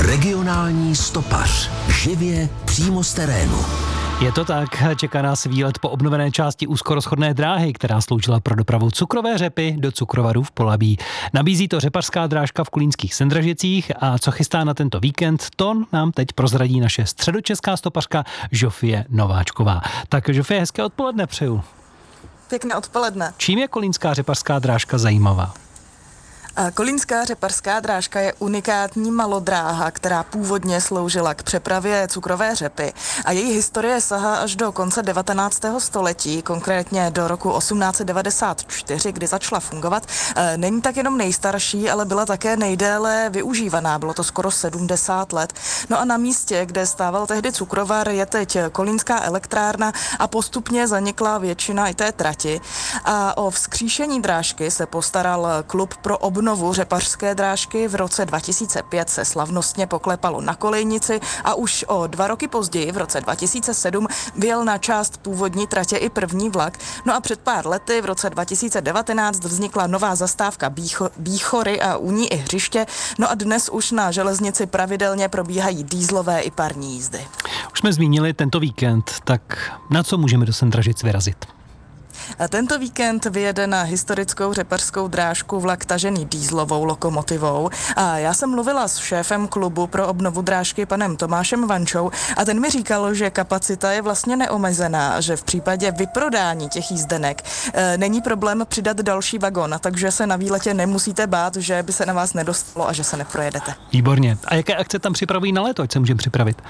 Regionální stopař. Živě přímo z terénu. Je to tak, čeká nás výlet po obnovené části úzkorozchodné dráhy, která sloužila pro dopravu cukrové řepy do cukrovarů v Polabí. Nabízí to řepařská drážka v Kolínských Sendražicích a co chystá na tento víkend, to nám teď prozradí naše středočeská stopařka Žofie Nováčková. Tak Žofie, hezké odpoledne přeju. Pěkné odpoledne. Čím je kolínská řepařská drážka zajímavá? Kolínská řepařská drážka je unikátní malodráha, která původně sloužila k přepravě cukrové řepy a její historie sahá až do konce 19. století, konkrétně do roku 1894, kdy začala fungovat. Není tak jenom nejstarší, ale byla také nejdéle využívaná, bylo to skoro 70 let. No a na místě, kde stával tehdy cukrovar, je teď kolínská elektrárna a postupně zanikla většina i té trati. A o vzkříšení drážky se postaral klub pro obnovu řepařské drážky. V roce 2005 se slavnostně poklepalo na kolejnici a už o 2 roky později, v roce 2007, vyjel na část původní tratě i první vlak. No a před pár lety, v roce 2019, vznikla nová zastávka Bíchory a u ní i hřiště. No a dnes už na železnici pravidelně probíhají dýzlové i parní jízdy. Už jsme zmínili tento víkend, tak na co můžeme do Sendražic vyrazit? A tento víkend vyjede na historickou řepařskou drážku vlak tažený dýzlovou lokomotivou. A já jsem mluvila s šéfem klubu pro obnovu drážky panem Tomášem Vančou a ten mi říkal, že kapacita je vlastně neomezená, že v případě vyprodání těch jízdenek není problém přidat další vagon, takže se na výletě nemusíte bát, že by se na vás nedostalo a že se neprojedete. Výborně. A jaké akce tam připravují na léto, ať se můžeme připravit?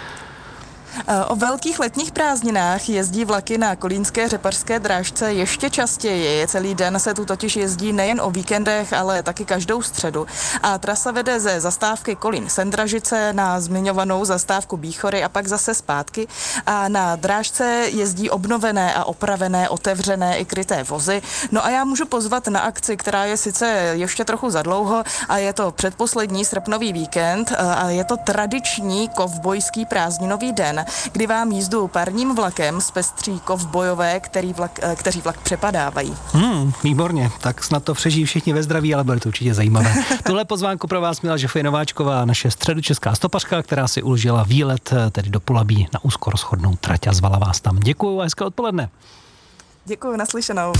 O velkých letních prázdninách jezdí vlaky na kolínské řepařské drážce ještě častěji. Celý den se tu totiž jezdí nejen o víkendech, ale taky každou středu. A trasa vede ze zastávky Kolín Sendražice na zmiňovanou zastávku Bíchory a pak zase zpátky. A na drážce jezdí obnovené a opravené, otevřené i kryté vozy. No a já můžu pozvat na akci, která je sice ještě trochu zadlouho a je to předposlední srpnový víkend a je to tradiční kovbojský prázdninový den, kdy vám jízdu parním vlakem zpestří kovbojové, kteří vlak přepadávají. Výborně, tak snad to přežijí všichni ve zdraví, ale bude to určitě zajímavé. Tuhle pozvánku pro vás měla Žofie Nováčková, naše středočeská stopařka, která si uložila výlet tedy do Polabí na úzkorozchodnou trať a zvala vás tam. Děkuju a hezké odpoledne. Děkuju, naslyšenou.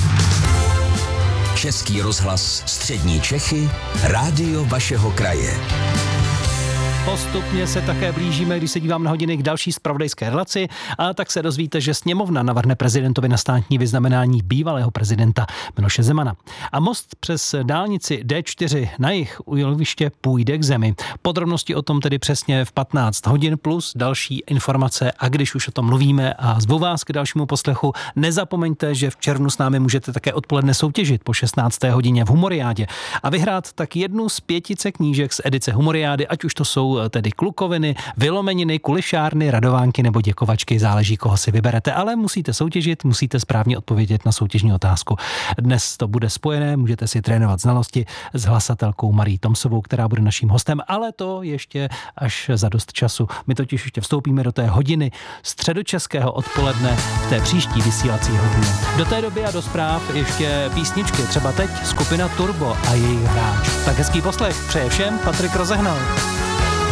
Český rozhlas Střední Čechy, rádio vašeho kraje. Postupně se také blížíme, když se dívám na hodiny, k další zpravodajské relaci, a tak se dozvíte, že sněmovna navrhne prezidentovi na státní vyznamenání bývalého prezidenta Miloše Zemana. A most přes dálnici D4 na jih u Jeloviště půjde k zemi. Podrobnosti o tom tedy přesně v 15 hodin plus další informace, a když už o tom mluvíme a zvu vás k dalšímu poslechu, nezapomeňte, že v červnu s námi můžete také odpoledne soutěžit po 16. hodině v Humoriádě a vyhrát tak jednu z 5 knížek z edice Humoriády, ať už to jsou tedy klukoviny, vylomeniny, kulišárny, radovánky nebo děkovačky, záleží, koho si vyberete, ale musíte soutěžit, musíte správně odpovědět na soutěžní otázku. Dnes to bude spojené, můžete si trénovat znalosti s hlasatelkou Marí Tomsovou, která bude naším hostem, ale to ještě až za dost času. My totiž ještě vstoupíme do té hodiny středočeského odpoledne v té příští vysílací hodině. Do té doby a do zpráv ještě písničky, třeba teď skupina Turbo a jejich hráč. Tak hezký poslech přeje všem Patrik Rozehnal.